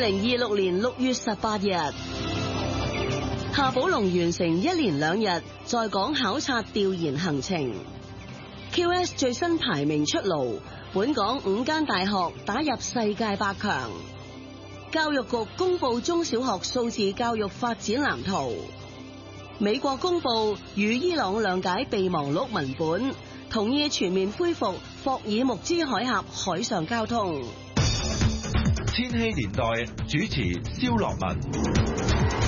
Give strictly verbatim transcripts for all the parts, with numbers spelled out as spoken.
零二六年六月十八日，夏寶龍完成一連兩日在港考察調研行程。Q S 最新排名出爐，本港五間大學打入世界百強。教育局公布中小學數字教育發展藍圖。美國公布與伊朗諒解備忘錄文本，同意全面恢復霍爾木茲海峽海上交通。 千禧年代主持蕭樂文。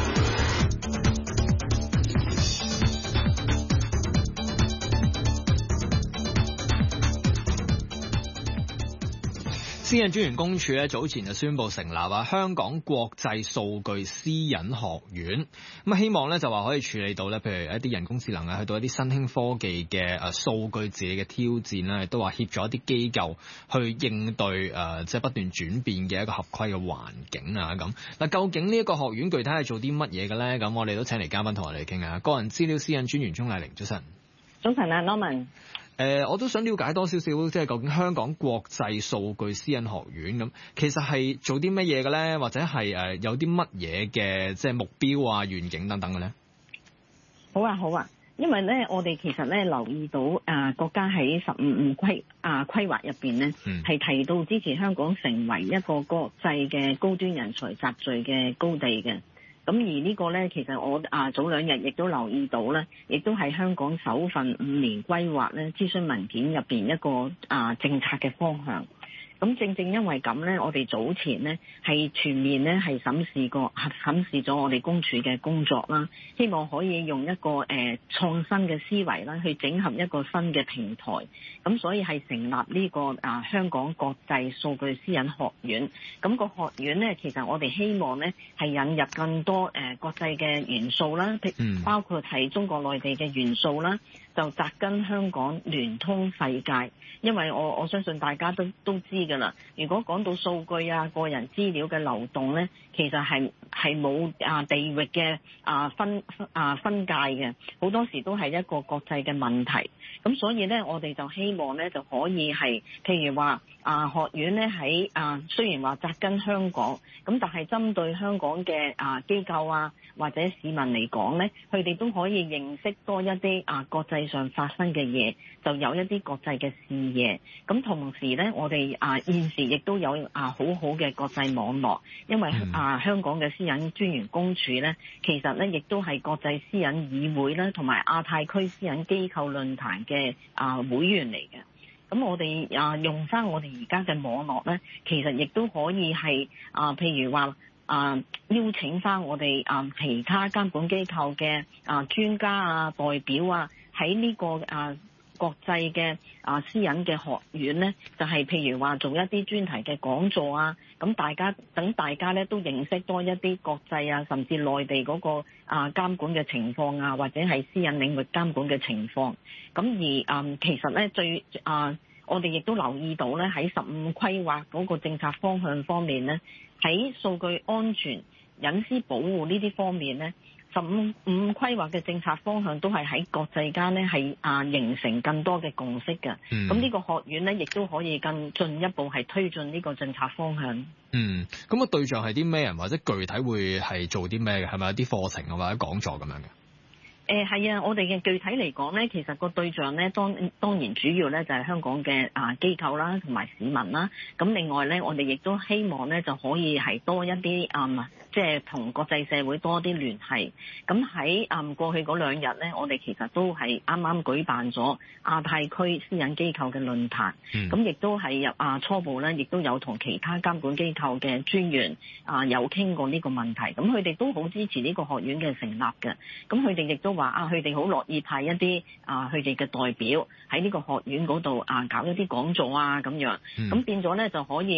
私隱專員公署咧早前就宣布成立啊香港國際數據私隱學院，咁啊希望咧就話可以處理到咧，譬如一啲人工智能啊，去到一啲新興科技嘅誒數據治理嘅挑戰咧，都話協助一啲機構去應對誒即係不斷轉變嘅一個合規嘅環境啊咁。嗱，究竟呢一個學院具體係做啲乜嘢嘅咧？咁我哋都請嚟嘉賓同我哋傾下。個人資料私隱專員鍾麗玲，早晨。 早晨啊，Norman。 誒、呃，我都想了解多少少，即係究竟香港國際數據私隱學院咁，其實係做啲乜嘢嘅咧？或者係誒、呃、有啲乜嘢嘅即係目標啊、願景等等嘅咧？ 好啊，好啊，因為咧，我哋其實咧留意到啊、呃，國家喺十五五規啊規劃入邊咧，係、嗯、提到支持香港成為一個國際嘅高端人才集聚嘅高地嘅。咁而呢個呢，其實我啊早兩日亦都留意到呢，亦都係香港首份五年規劃呢諮詢文件入邊一個啊政策嘅方向。咁正正因為咁呢，我哋早前呢係全面呢係審視過、審視咗我哋公署嘅工作啦，希望可以用一個誒、呃、創新嘅思維啦，去整合一個新嘅平台。咁所以係成立呢、這個啊香港國際數據私隱學院。咁、那個學院呢，其實我哋希望呢係引入更多誒、呃、國際嘅元素啦，包括係中國內地嘅元素啦。就扎根香港聯通世界，因為我我相信大家都都知㗎啦。如果講到數據啊、個人資料嘅流動咧，其實係係冇啊地域嘅啊分啊分界嘅，好多時都係一個國際嘅問題。咁所以咧，我哋就希望咧就可以係，譬如話啊學院咧喺啊雖然話扎根香港，咁但係針對香港嘅啊機構啊或者市民嚟講咧，佢哋都可以認識多一啲啊國際上發生嘅嘢，就有一啲國際嘅視野。咁同時咧，我哋啊現時亦都有啊好好嘅國際網絡，因為啊香港嘅私隱專員公署咧，其實咧亦都係國際私隱議會啦，同埋亞太區私隱機構論壇嘅啊會員嚟嘅。咁我哋啊用翻我哋而家嘅網絡咧，其實亦都可以係啊譬如話啊邀請翻我哋啊其他監管機構嘅啊專家啊代表啊，喺呢個啊國際嘅啊私隱嘅學院咧，就係、是、譬如話做一啲專題嘅講座啊，咁大家等大家咧都認識多一啲國際啊，甚至內地嗰個啊監管嘅情況啊，或者係私隱領域監管嘅情況。咁而啊、嗯、其實咧最啊我哋亦都留意到咧，喺十五規劃嗰個政策方向方面咧，喺數據安全、隱私保護呢啲方面咧，十五五規劃嘅政策方向都係喺國際間咧係啊形成更多嘅共識嘅。咁呢、嗯、個學院咧亦都可以更進一步係推進呢個政策方向。 嗯，咁、個對象係啲咩人，或者具體會係做啲咩嘅？係咪有啲課程啊或者講座咁樣嘅？ 誒係啊，我哋嘅具體嚟講咧，其實個對象咧當當然主要咧就係香港嘅啊機構啦，同埋市民啦。咁另外咧，我哋亦都希望咧就可以係多一啲啊，即係同國際社會多啲聯繫。咁喺啊過去嗰兩日咧，我哋其實都係啱啱舉辦咗亞太區私隱機構嘅論壇。咁亦、嗯、都係入啊初步咧，亦都有同其他監管機構嘅專員啊有傾過呢個問題。咁佢哋都好支持呢個學院嘅成立嘅。咁佢哋亦都話啊，佢哋好樂意派一啲啊，佢哋嘅代表喺呢個學院嗰度啊，搞一啲講座啊咁樣，咁、嗯、變咗咧就可以。